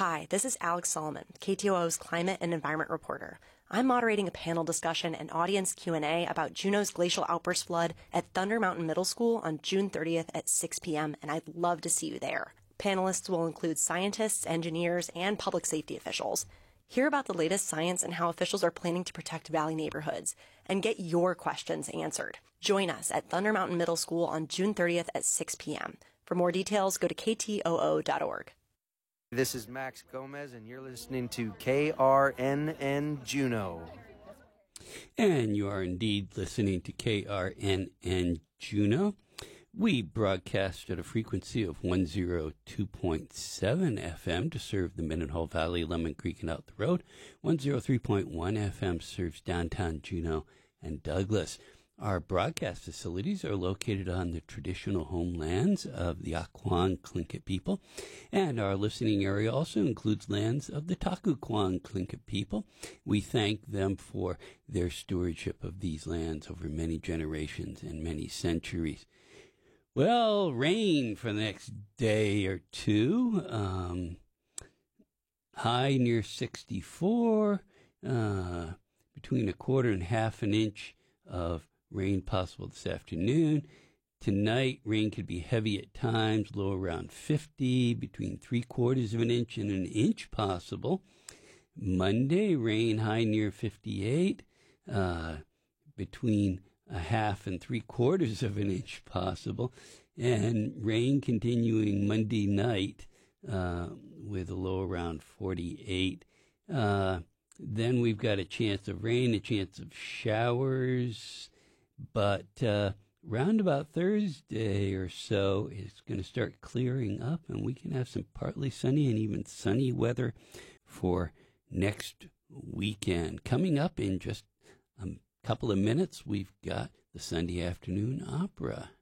Hi, this is Alex Solomon, KTOO's climate and environment reporter. I'm moderating a panel discussion and audience Q&A about Juneau's glacial outburst flood at Thunder Mountain Middle School on June 30th at 6 p.m., and I'd love to see you there. Panelists will include scientists, engineers, and public safety officials. Hear about the latest science and how officials are planning to protect valley neighborhoods, and get your questions answered. Join us at Thunder Mountain Middle School on June 30th at 6 p.m. For more details, go to ktoo.org. This is Max Gomez, and you're listening to KRNN Juneau. And you are indeed listening to KRNN Juneau. We broadcast at a frequency of 102.7 FM to serve the Mendenhall Valley, Lemon Creek, and out the road. 103.1 FM serves downtown Juneau and Douglas. Our broadcast facilities are located on the traditional homelands of the Aquan Tlingit people, and our listening area also includes lands of the Takuquan Tlingit people. We thank them for their stewardship of these lands over many generations and many centuries. Well, rain for the next day or two. High near 64, between a quarter and half an inch of rain possible this afternoon. Tonight, rain could be heavy at times, low around 50, between 3/4 of an inch and an inch possible. Monday, rain high near 58, between a half and 3/4 of an inch possible, and rain continuing Monday night with a low around 48. Then we've got a chance of rain, a chance of showers, but round about Thursday or so, it's going to start clearing up, and we can have some partly sunny and even sunny weather for next weekend. Coming up in just a couple of minutes, we've got the Sunday afternoon opera.